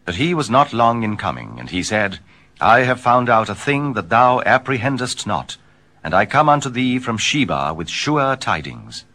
But he was not long in coming, and he said, I have found out a thing that thou apprehendest not, and I come unto thee from Sheba with sure tidings.